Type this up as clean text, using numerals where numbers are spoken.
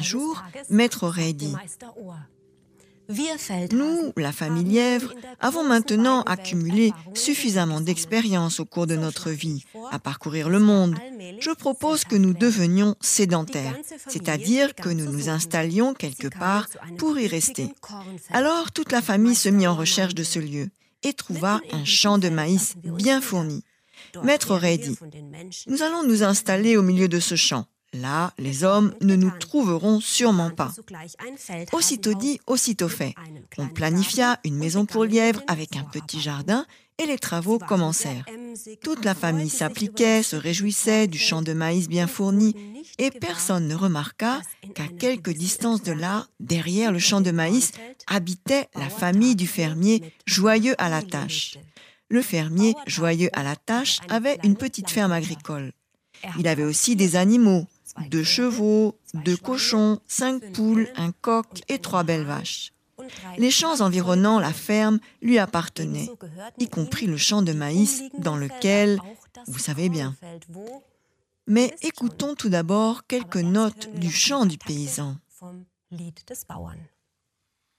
jour, Maître Ray dit: nous, la famille Lièvre, avons maintenant accumulé suffisamment d'expérience au cours de notre vie à parcourir le monde. Je propose que nous devenions sédentaires, c'est-à-dire que nous nous installions quelque part pour y rester. Alors toute la famille se mit en recherche de ce lieu et trouva un champ de maïs bien fourni. Maître Ray dit: nous allons nous installer au milieu de ce champ. Là, les hommes ne nous trouveront sûrement pas. Aussitôt dit, aussitôt fait. On planifia une maison pour lièvres avec un petit jardin et les travaux commencèrent. Toute la famille s'appliquait, se réjouissait du champ de maïs bien fourni et personne ne remarqua qu'à quelque distance de là, derrière le champ de maïs, habitait la famille du fermier joyeux à la tâche. Le fermier joyeux à la tâche avait une petite ferme agricole. Il avait aussi des animaux, 2 chevaux, 2 cochons, 5 poules, un coq et 3 belles vaches. Les champs environnant la ferme lui appartenaient, y compris le champ de maïs dans lequel, vous savez bien. Mais écoutons tout d'abord quelques notes du chant du paysan.